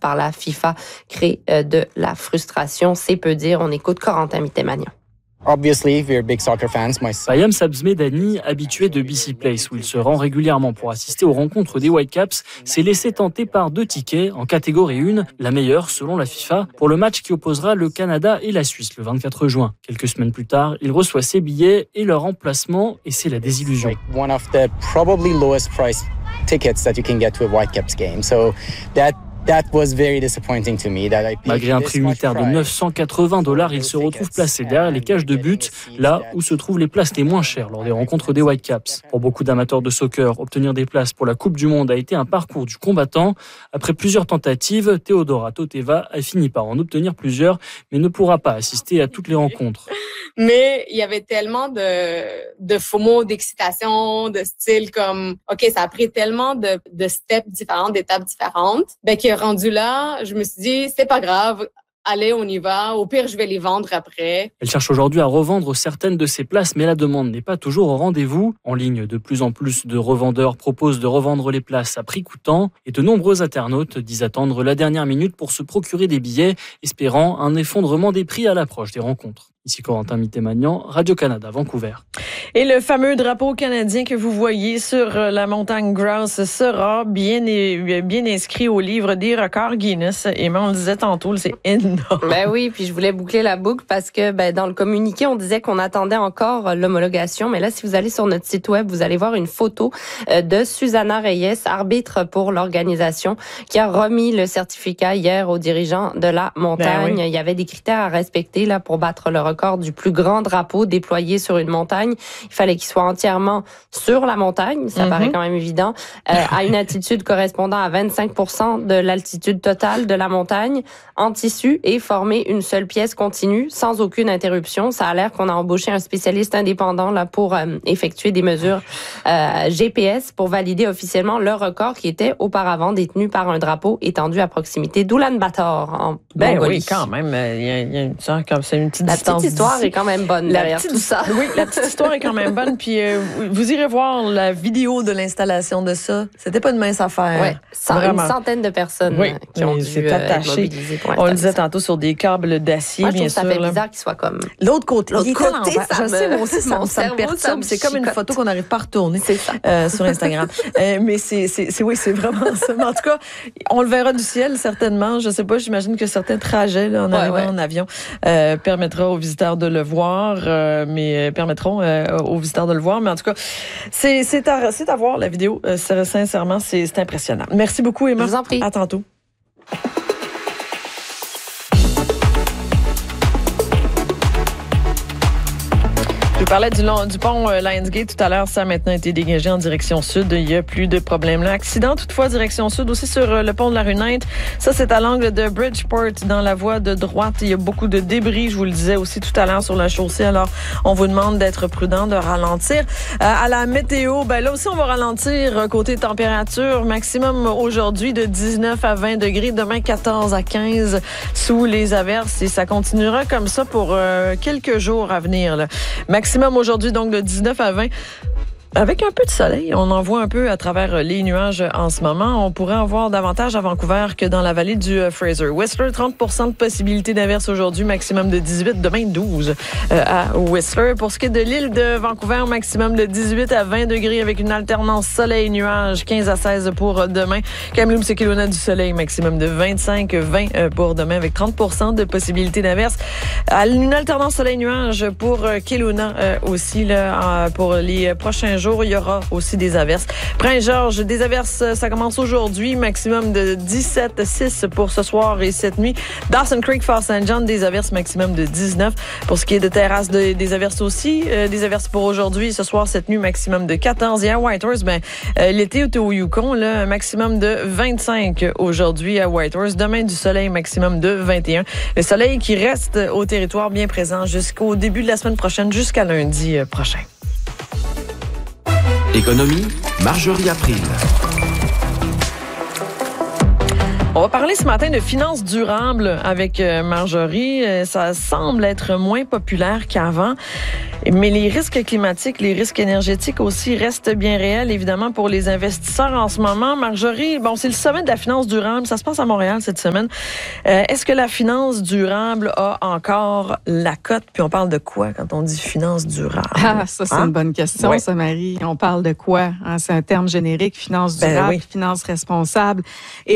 par la FIFA crée de la frustration. C'est peu dire. On écoute Corentin Mittemagnan. Obviously, we're big soccer fans. Payam Sabzmedani, habitué de BC Place où il se rend régulièrement pour assister aux rencontres des Whitecaps, s'est laissé tenter par 2 tickets en catégorie 1, la meilleure selon la FIFA, pour le match qui opposera le Canada et la Suisse le 24 juin. Quelques semaines plus tard, il reçoit ses billets et leur emplacement et c'est la désillusion. One of the probably lowest price tickets that you can get to a Whitecaps game. So that was very disappointing to me. Malgré un prix unitaire de $980, il se retrouve placé derrière les cages de but, là où se trouvent les places les moins chères lors des rencontres des Whitecaps. Pour beaucoup d'amateurs de soccer, obtenir des places pour la Coupe du Monde a été un parcours du combattant. Après plusieurs tentatives, Teodora Toteva a fini par en obtenir plusieurs, mais ne pourra pas assister à toutes les rencontres. Mais il y avait tellement de FOMO, d'excitation, de style comme, OK, ça a pris tellement de steps différents, d'étapes différentes, que rendu là, je me suis dit, c'est pas grave, allez, on y va. Au pire, je vais les vendre après. Elle cherche aujourd'hui à revendre certaines de ses places, mais la demande n'est pas toujours au rendez-vous. En ligne, de plus en plus de revendeurs proposent de revendre les places à prix coûtant et de nombreux internautes disent attendre la dernière minute pour se procurer des billets, espérant un effondrement des prix à l'approche des rencontres. Ici Corentin Mittemagnan, Radio-Canada, Vancouver. Et le fameux drapeau canadien que vous voyez sur la montagne Grouse sera bien inscrit au livre des records Guinness. Et on le disait tantôt, c'est énorme. Ben oui, puis je voulais boucler la boucle parce que dans le communiqué, on disait qu'on attendait encore l'homologation. Mais là, si vous allez sur notre site web, vous allez voir une photo de Susana Reyes, arbitre pour l'organisation, qui a remis le certificat hier aux dirigeants de la montagne. Ben oui. Il y avait des critères à respecter là pour battre le record du plus grand drapeau déployé sur une montagne. Il fallait qu'il soit entièrement sur la montagne, ça paraît quand même évident, à une altitude correspondant à 25% de l'altitude totale de la montagne, en tissu et former une seule pièce continue, sans aucune interruption. Ça a l'air qu'on a embauché un spécialiste indépendant là pour effectuer des mesures GPS pour valider officiellement le record qui était auparavant détenu par un drapeau étendu à proximité d'Oulan-Bator, en Mongolie. Oui, quand même. Il y a une petite distance. La petite histoire est quand même bonne derrière tout ça. Oui, la petite histoire est quand même bonne. Puis vous irez voir la vidéo de l'installation de ça. C'était pas une mince affaire. Oui, une centaine de personnes qui ont dû être mobilisées pour on le disait tantôt sur des câbles d'acier, bien sûr. Ça fait bizarre qu'il soit comme l'autre côté. Je sais, moi aussi, ça me perturbe. C'est comme une photo qu'on n'arrive pas à retourner sur Instagram. Mais c'est vraiment ça. Mais en tout cas, on le verra du ciel, certainement. Je sais pas, j'imagine que certains trajets là, en arrivant en avion permettra aux visiteurs de le voir, mais en tout cas, c'est à voir la vidéo. Sincèrement, c'est impressionnant. Merci beaucoup, Emma. Je vous en prie. À tantôt. Je parlais du pont Lionsgate tout à l'heure. Ça a maintenant été dégagé en direction sud. Il n'y a plus de problème là. Accident toutefois direction sud aussi sur le pont de la rue Knight. Ça, c'est à l'angle de Bridgeport dans la voie de droite. Il y a beaucoup de débris. Je vous le disais aussi tout à l'heure sur la chaussée. Alors, on vous demande d'être prudent, de ralentir. À la météo, là aussi, on va ralentir côté température. Maximum aujourd'hui de 19 à 20 degrés. Demain, 14 à 15 sous les averses. Et ça continuera comme ça pour quelques jours à venir, là. Maximum aujourd'hui, donc, de 19 à 20. Avec un peu de soleil, on en voit un peu à travers les nuages en ce moment. On pourrait en voir davantage à Vancouver que dans la vallée du Fraser. Whistler, 30% de possibilité d'averse aujourd'hui, maximum de 18, demain 12 à Whistler. Pour ce qui est de l'île de Vancouver, maximum de 18 à 20 degrés avec une alternance soleil-nuage, 15 à 16 pour demain. Kamloops et Kelowna du soleil, maximum de 25-20 pour demain avec 30% de possibilité d'averse. Une alternance soleil-nuage pour Kelowna aussi là, pour les prochains jours. Il y aura aussi des averses. Prince-Georges, des averses, ça commence aujourd'hui. Maximum de 17,6 pour ce soir et cette nuit. Dawson Creek, Fort St. John, des averses maximum de 19. Pour ce qui est de Terrasse, des averses aussi. Des averses pour aujourd'hui, ce soir, cette nuit, maximum de 14. Et à Whitehorse, l'été est au Yukon, là, un maximum de 25 aujourd'hui à Whitehorse. Demain, du soleil, maximum de 21. Le soleil qui reste au territoire bien présent jusqu'au début de la semaine prochaine, jusqu'à lundi prochain. Économie, Marjorie April. On va parler ce matin de finances durables avec Marjorie. Ça semble être moins populaire qu'avant, mais les risques climatiques, les risques énergétiques aussi restent bien réels, évidemment, pour les investisseurs en ce moment. Marjorie, bon, c'est le sommet de la finance durable. Ça se passe à Montréal cette semaine. Est-ce que la finance durable a encore la cote? Puis on parle de quoi quand on dit finance durable? Ah, ça, c'est une bonne question, Oui. ça, Marie. On parle de quoi? Hein, c'est un terme générique, finance durable, finance responsable. Et